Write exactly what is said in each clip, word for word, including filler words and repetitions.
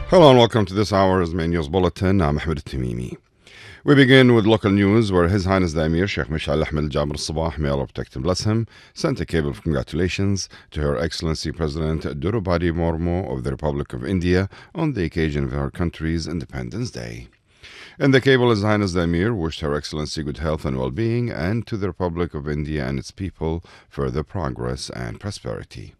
Hello and welcome to this hour's main news bulletin. I'm Ahmed Tamimi. We begin with local news where His Highness the Emir Sheikh Mishal Ahmed Al Jaber Al Sabah, may Allah protect and bless him, sent a cable of congratulations to Her Excellency President Drupadi Murmu of the Republic of India on the occasion of her country's Independence Day. In the cable, His Highness the Emir wished Her Excellency good health and well-being, and to the Republic of India and its people further progress and prosperity.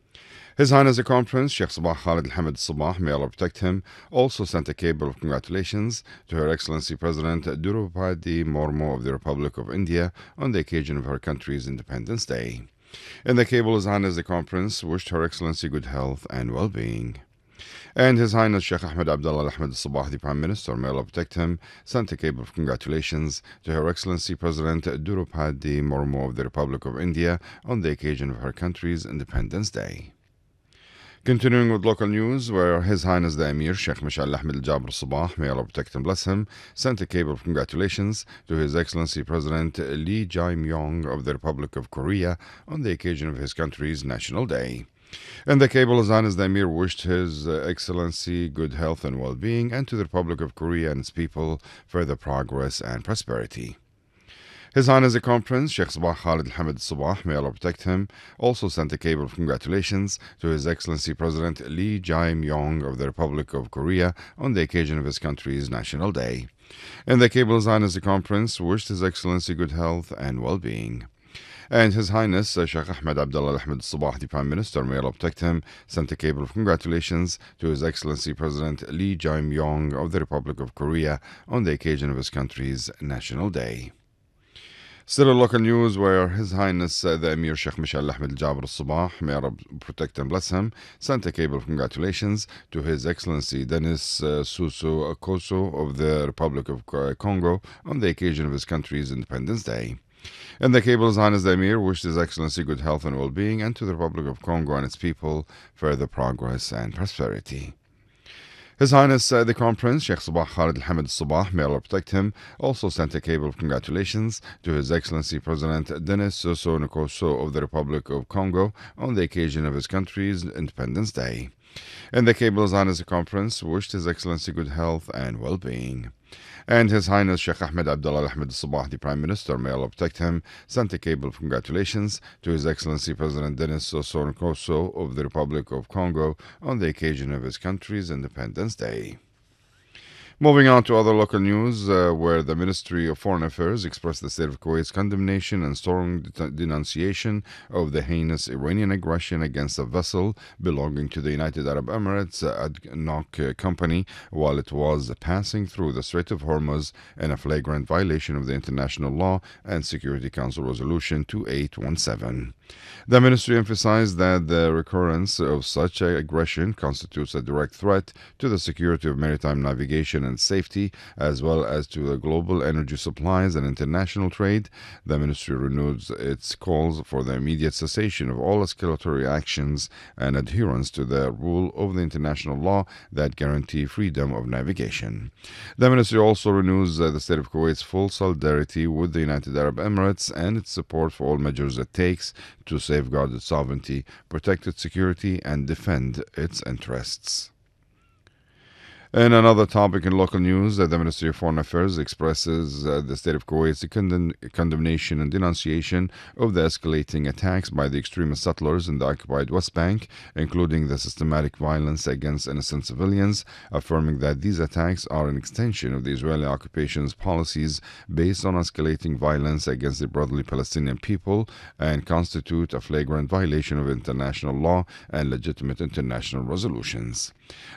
His Highness the Conference, Sheikh Sabah Khalid Al Hamid Sabah, may Allah protect him, also sent a cable of congratulations to Her Excellency President Drupadi Murmu of the Republic of India on the occasion of her country's Independence Day. In the cable, His Highness the Conference wished Her Excellency good health and well-being. And His Highness Sheikh Ahmed Abdullah Al Ahmed Sabah, the Prime Minister, may Allah protect him, sent a cable of congratulations to Her Excellency President Drupadi Murmu of the Republic of India on the occasion of her country's Independence Day. Continuing with local news, where His Highness the Emir Sheikh Mishal Ahmed Al Jaber Al Sabah, may Allah protect and bless him, sent a cable of congratulations to His Excellency President Lee Jae-myung of the Republic of Korea on the occasion of his country's National Day. In the cable, His Highness the Emir wished His Excellency good health and well-being, and to the Republic of Korea and its people further progress and prosperity. His Highness the Conference, Sheikh Sabah Khalid Al Hamid Sabah, may Allah protect him, also sent a cable of congratulations to His Excellency President Lee Jae-myung of the Republic of Korea on the occasion of his country's National Day. In the cable, His Highness the Conference wished His Excellency good health and well-being. And His Highness uh, Sheikh Ahmed Abdullah Al Ahmed Sabah, the Prime Minister, may Allah protect him, sent a cable of congratulations to His Excellency President Lee Jae-myung of the Republic of Korea on the occasion of his country's National Day. Still in local news, where His Highness uh, the Emir Sheikh Mishal Ahmed Al Jaber Al Sabah, may Allah protect and bless him, sent a cable of congratulations to His Excellency Denis uh, Sassou Nguesso of the Republic of Congo on the occasion of his country's Independence Day. In the cable, His Highness the Emir wished His Excellency good health and well-being, and to the Republic of Congo and its people further progress and prosperity. His Highness uh, the Conference, Sheikh Sabah Khalid Al Hamid Sabah, may Allah protect him, also sent a cable of congratulations to His Excellency President Denis Sassou Nguesso of the Republic of Congo on the occasion of his country's Independence Day. In the cable, His Highness the Conference wished His Excellency good health and well-being. And His Highness Sheikh Ahmed Abdullah Al Ahmed Sabah, the Prime Minister, may Allah protect him, sent a cable of congratulations to His Excellency President Denis Sassou Nguesso of the Republic of Congo on the occasion of his country's Independence Day. Moving on to other local news, uh, where the Ministry of Foreign Affairs expressed the State of Kuwait's condemnation and strong de- denunciation of the heinous Iranian aggression against a vessel belonging to the United Arab Emirates uh, ADNOC Company while it was passing through the Strait of Hormuz in a flagrant violation of the international law and Security Council Resolution two eight one seven. The ministry emphasized that the recurrence of such aggression constitutes a direct threat to the security of maritime navigation and safety, as well as to the global energy supplies and international trade. The ministry renews its calls for the immediate cessation of all escalatory actions and adherence to the rule of the international law that guarantee freedom of navigation. The ministry also renews uh, the State of Kuwait's full solidarity with the United Arab Emirates and its support for all measures it takes to safeguard its sovereignty, protect its security, and defend its interests. In another topic in local news, uh, the Ministry of Foreign Affairs expresses uh, the State of Kuwait's condemn- condemnation and denunciation of the escalating attacks by the extremist settlers in the occupied West Bank, including the systematic violence against innocent civilians, affirming that these attacks are an extension of the Israeli occupation's policies based on escalating violence against the brotherly Palestinian people and constitute a flagrant violation of international law and legitimate international resolutions.